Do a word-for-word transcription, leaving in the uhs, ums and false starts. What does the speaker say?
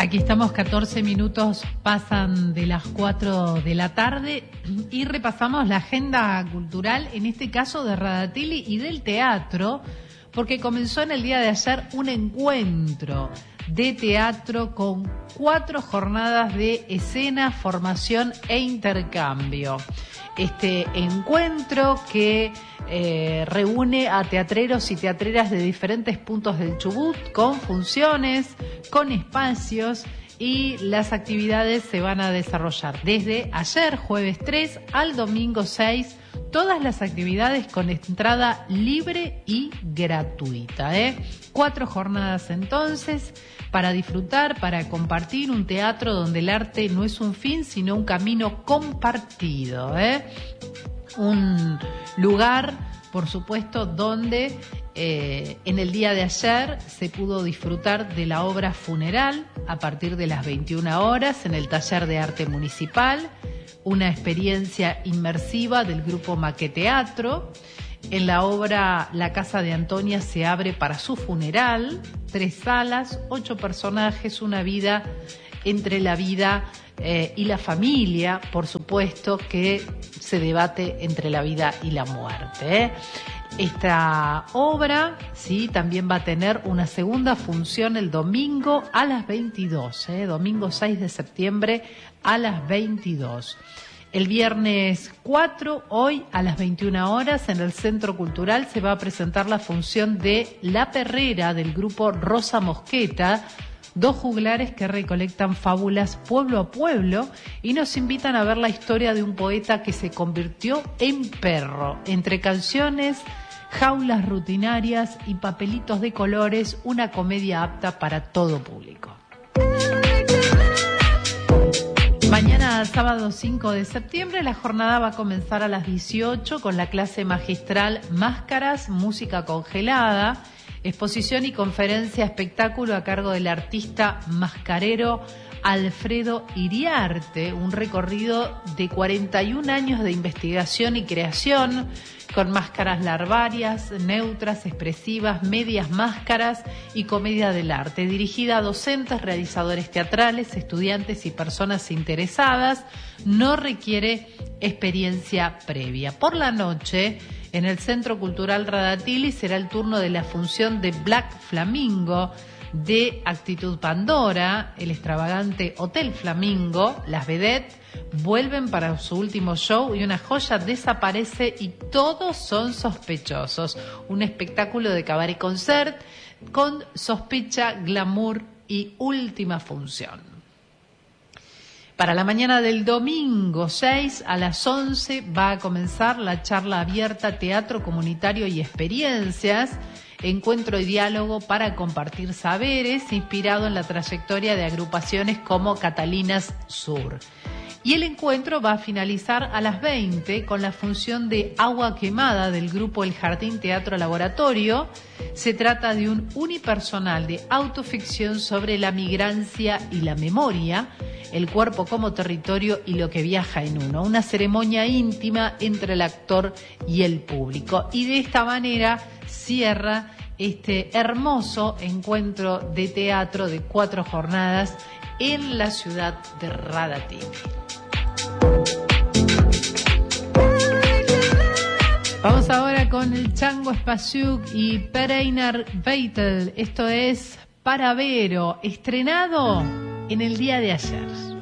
Aquí estamos, catorce minutos pasan de las cuatro de la tarde y repasamos la agenda cultural, en este caso de Radatili y del teatro, porque comenzó en el día de ayer un encuentro de teatro con cuatro jornadas de escena, formación e intercambio. Este encuentro que eh, reúne a teatreros y teatreras de diferentes puntos del Chubut, con funciones, con espacios, y las actividades se van a desarrollar desde ayer, jueves tres, al domingo seis, todas las actividades con entrada libre y gratuita, ¿eh? Cuatro jornadas entonces para disfrutar, para compartir, un teatro donde el arte no es un fin, sino un camino compartido, ¿eh? Un lugar, por supuesto, donde eh, en el día de ayer se pudo disfrutar de la obra Funeral a partir de las veintiuna horas en el taller de arte municipal, una experiencia inmersiva del grupo Maqueteatro. En la obra La Casa de Antonia se abre para su funeral, tres salas, ocho personajes, una vida entre la vida eh, y la familia, por supuesto, que se debate entre la vida y la muerte, ¿eh? Esta obra, sí, también va a tener una segunda función el domingo a las veintidós, ¿eh? Domingo seis de septiembre a las veintidós. El viernes cuatro, hoy a las veintiuna horas, en el Centro Cultural se va a presentar la función de La Perrera del grupo Rosa Mosqueta, dos juglares que recolectan fábulas pueblo a pueblo y nos invitan a ver la historia de un poeta que se convirtió en perro. Entre canciones, jaulas rutinarias y papelitos de colores, una comedia apta para todo público. Mañana, sábado cinco de septiembre, la jornada va a comenzar a las dieciocho con la clase magistral Máscaras, Música Congelada, exposición y conferencia espectáculo a cargo del artista mascarero Alfredo Iriarte, un recorrido de cuarenta y un años de investigación y creación con máscaras larvarias, neutras, expresivas, medias máscaras y comedia del arte, dirigida a docentes, realizadores teatrales, estudiantes y personas interesadas. No requiere experiencia previa. Por la noche, en el Centro Cultural Radatili será el turno de la función de Black Flamingo, de Actitud Pandora, el extravagante Hotel Flamingo. Las vedettes vuelven para su último show y una joya desaparece y todos son sospechosos. Un espectáculo de cabaret concert con sospecha, glamour y última función. Para la mañana del domingo seis a las once va a comenzar la charla abierta Teatro Comunitario y Experiencias, encuentro y diálogo para compartir saberes, inspirado en la trayectoria de agrupaciones como Catalinas Sur. Y el encuentro va a finalizar a las veinte con la función de Agua Quemada del grupo El Jardín Teatro Laboratorio. Se trata de un unipersonal de autoficción sobre la migrancia y la memoria, el cuerpo como territorio y lo que viaja en uno. Una ceremonia íntima entre el actor y el público. Y de esta manera cierra este hermoso encuentro de teatro de cuatro jornadas en la ciudad de Radatili. Vamos ahora con el Chango Spasiuk y Per-Einar Veitel. Esto es Paravero, estrenado en el día de ayer.